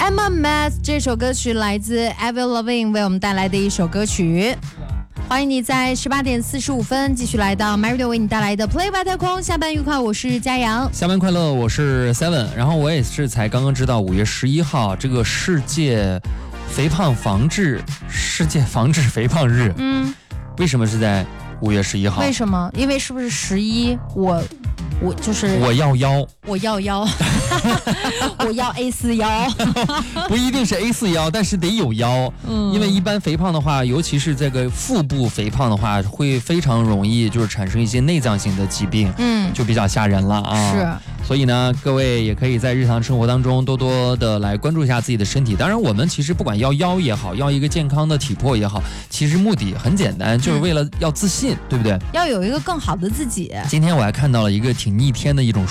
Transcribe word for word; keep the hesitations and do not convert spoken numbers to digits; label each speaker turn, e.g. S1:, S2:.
S1: Emma Math 这首歌曲来自 Avril Lavigne 为我们带来的一首歌曲。欢迎你在十八点四十五分继续来到 MyRadio 为你带来的 Play 外太空。下班愉快，我是佳阳。
S2: 下班快乐，我是 Seven。然后我也是才刚刚知道，五月十一号这个世界肥胖防治世界防治肥胖日。
S1: 嗯，
S2: 为什么是在五月十一号？
S1: 为什么？因为是不是十一？我我就是
S2: 我要腰，
S1: 我要腰，我要 A 四 腰，
S2: 不一定是 A 四 腰，但是得有腰。嗯，因为一般肥胖的话，尤其是这个腹部肥胖的话，会非常容易就是产生一些内脏性的疾病，嗯，就比较吓人了啊。
S1: 是。
S2: 所以呢，各位也可以在日常生活当中多多的来关注一下自己的身体。当然，我们其实不管要腰也好，要一个健康的体魄也好，其实目的很简单，就是为了要自信，嗯、对不对？
S1: 要有一个更好的自己。
S2: 今天我还看到了一个挺逆天的一种